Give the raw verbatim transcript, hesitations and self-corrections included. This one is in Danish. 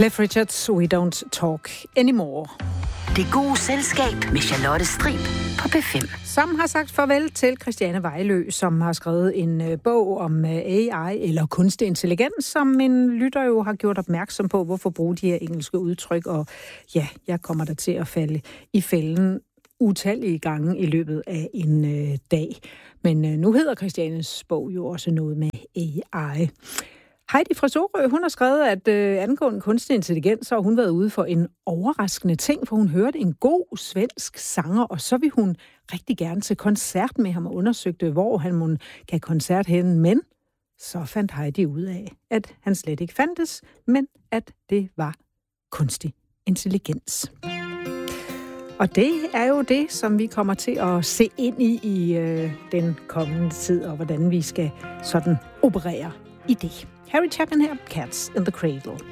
Cliff Richards, We Don't Talk Anymore. Det gode selskab med Charlotte Strib på P fem. Som har sagt farvel til Christiane Vejlø, som har skrevet en uh, bog om uh, A I, eller kunstig intelligens, som en lytter jo har gjort opmærksom på, hvorfor bruge de her engelske udtryk. Og ja, jeg kommer der til at falde i fælden utallige gange i løbet af en uh, dag. Men uh, nu hedder Christianes bog jo også noget med A I. Heidi fra Sorø, hun har skrevet, at øh, angående kunstig intelligens, så har hun været ude for en overraskende ting, for hun hørte en god svensk sanger, og så vil hun rigtig gerne til koncert med ham og undersøgte, hvor han må kan koncert hen. Men så fandt Heidi ud af, at han slet ikke fandtes, men at det var kunstig intelligens. Og det er jo det, som vi kommer til at se ind i i øh, den kommende tid, og hvordan vi skal sådan operere i det. Harry Chapin her, Cats in the Cradle.